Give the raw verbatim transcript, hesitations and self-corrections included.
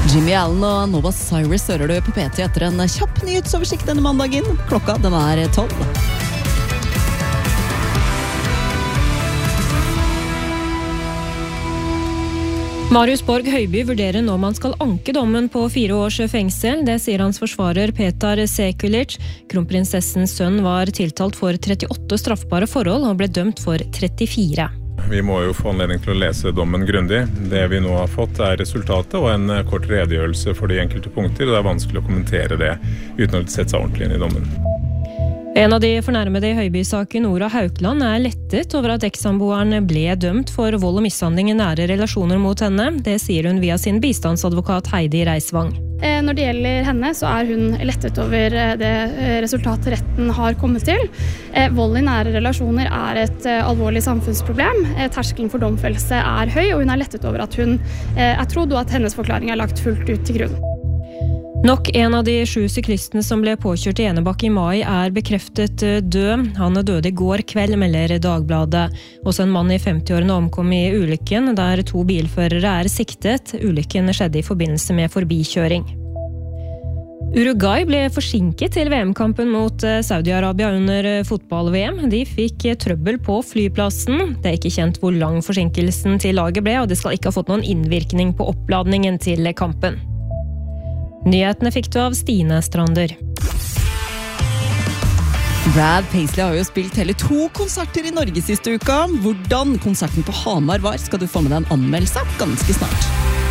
Jimmy Allen og Nova Cyrus hører du på P T etter en kjapp nyhetsoversikt denne mandagen. Klokka den er tolv. Marius Borg Høiby vurderer nå man skal anke dommen på fire års fengsel. Det sier hans forsvarer Petar Sekulic. Kronprinsessens sønn var tiltalt for trettiåtte straffbare forhold og ble dømt for trettifire. Vi må jo få anledning til å lese dommen grundig. Det vi nå har fått er resultatet og en kort redegjørelse for de enkelte punkter. Det er vanskelig å kommentere det uten å sette seg ordentlig inn i dommen. En av de fornærmede i Høiby-saken, Nora Haukland, er lettet over at ekssamboeren ble dømt for vold og mishandling i nære relasjoner mot henne. Det sier hun via sin bistandsadvokat Heidi Reisvang. Når det gjelder henne, så er hun lettet over det resultatet retten har kommet til. Vold i nære relasjoner er et alvorlig samfunnsproblem. Terskelen for domfellelse er høy, og hun er lettet over at hun er trodd, og at hennes forklaring er lagt fullt ut til grunn. Nok en av de sju syklistene som ble påkjørt i Enebakk i mai er bekreftet død. Han døde i går kveld, melder Dagbladet. Også en mann i femtiårene omkom i ulykken, der to bilførere er siktet. Ulykken skjedde i forbindelse med forbikjøring. Uruguay ble forsinket til V M-kampen mot Saudi-Arabia under fotball-V M. De fikk trøbbel på flyplassen. Det er ikke kjent hvor lang forsinkelsen til laget ble, og det skal ikke ha fått noen innvirkning på oppladningen til kampen. Nyhetene fikk du av Stine Strander. Brad Paisley har jo spilt hele to konserter i Norge siste uka. Hvordan konserten på Hamar var, skal du få med deg en anmeldelse ganske snart.